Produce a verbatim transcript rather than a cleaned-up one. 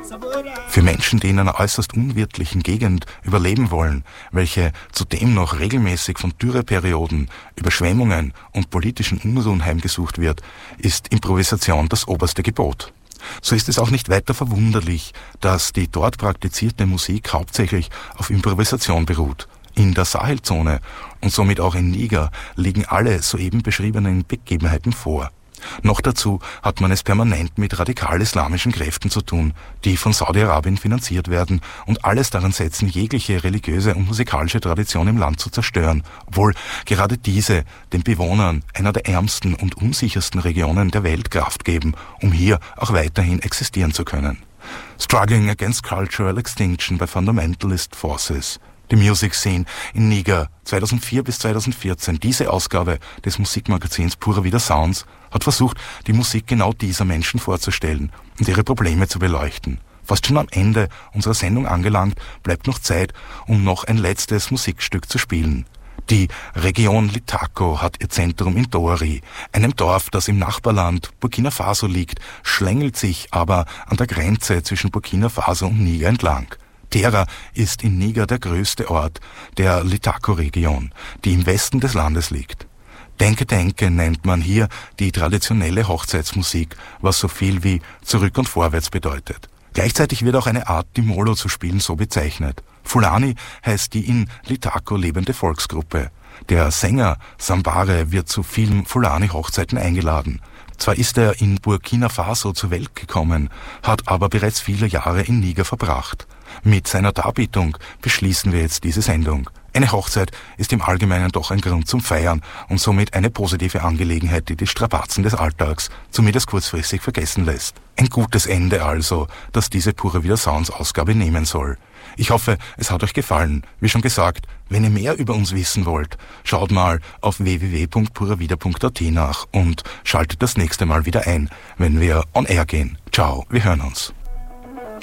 Für Menschen, die in einer äußerst unwirtlichen Gegend überleben wollen, welche zudem noch regelmäßig von Dürreperioden, Überschwemmungen und politischen Unruhen heimgesucht wird, ist Improvisation das oberste Gebot. So ist es auch nicht weiter verwunderlich, dass die dort praktizierte Musik hauptsächlich auf Improvisation beruht. In der Sahelzone und somit auch in Niger liegen alle soeben beschriebenen Begebenheiten vor. Noch dazu hat man es permanent mit radikal-islamischen Kräften zu tun, die von Saudi-Arabien finanziert werden und alles daran setzen, jegliche religiöse und musikalische Tradition im Land zu zerstören, obwohl gerade diese den Bewohnern einer der ärmsten und unsichersten Regionen der Welt Kraft geben, um hier auch weiterhin existieren zu können. Struggling against cultural extinction by fundamentalist forces. Die Music Scene in Niger zweitausendvier bis zweitausendvierzehn, diese Ausgabe des Musikmagazins Pura Vida Sounds, hat versucht, die Musik genau dieser Menschen vorzustellen und ihre Probleme zu beleuchten. Fast schon am Ende unserer Sendung angelangt, bleibt noch Zeit, um noch ein letztes Musikstück zu spielen. Die Region Litako hat ihr Zentrum in Dori, einem Dorf, das im Nachbarland Burkina Faso liegt, schlängelt sich aber an der Grenze zwischen Burkina Faso und Niger entlang. Tera ist in Niger der größte Ort der Litako-Region, die im Westen des Landes liegt. Denke, Denke nennt man hier die traditionelle Hochzeitsmusik, was so viel wie zurück und vorwärts bedeutet. Gleichzeitig wird auch eine Art, die Molo zu spielen, so bezeichnet. Fulani heißt die in Litako lebende Volksgruppe. Der Sänger Sambare wird zu vielen Fulani-Hochzeiten eingeladen. Zwar ist er in Burkina Faso zur Welt gekommen, hat aber bereits viele Jahre in Niger verbracht. Mit seiner Darbietung beschließen wir jetzt diese Sendung. Eine Hochzeit ist im Allgemeinen doch ein Grund zum Feiern und somit eine positive Angelegenheit, die die Strapazen des Alltags zumindest kurzfristig vergessen lässt. Ein gutes Ende also, das diese Pura Vida Sounds Ausgabe nehmen soll. Ich hoffe, es hat euch gefallen. Wie schon gesagt, wenn ihr mehr über uns wissen wollt, schaut mal auf w w w punkt puravida punkt a t nach und schaltet das nächste Mal wieder ein, wenn wir on air gehen. Ciao, wir hören uns.